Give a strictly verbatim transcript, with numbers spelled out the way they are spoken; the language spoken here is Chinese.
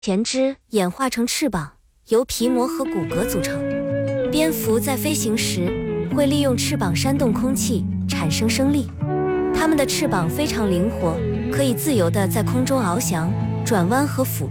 前肢演化成翅膀，由皮膜和骨骼组成。蝙蝠在飞行时会利用翅膀扇动空气，产生升力。它们的翅膀非常灵活，可以自由地在空中翱翔、转弯和俯